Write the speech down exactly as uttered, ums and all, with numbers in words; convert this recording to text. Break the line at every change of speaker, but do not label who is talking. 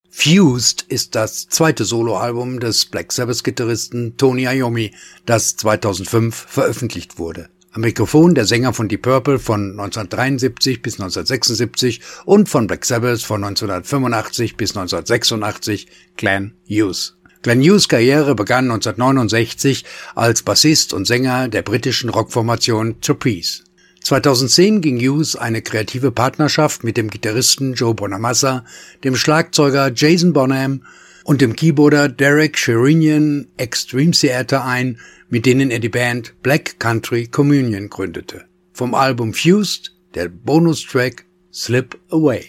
Fused ist das zweite Soloalbum des Black Sabbath-Gitarristen Tony Iommi, das zweitausendfünf veröffentlicht wurde. Am Mikrofon der Sänger von Deep Purple von neunzehnhundertdreiundsiebzig bis neunzehnhundertsechsundsiebzig und von Black Sabbath von neunzehnhundertfünfundachtzig bis neunzehnhundertsechsundachtzig, Glenn Hughes. Glenn Hughes' Karriere begann neunzehnhundertneunundsechzig als Bassist und Sänger der britischen Rockformation Trapeze. zweitausendzehn ging Hughes eine kreative Partnerschaft mit dem Gitarristen Joe Bonamassa, dem Schlagzeuger Jason Bonham und dem Keyboarder Derek Sherinian Extreme Theater ein, mit denen er die Band Black Country Communion gründete. Vom Album Fused, der Bonustrack Slip Away.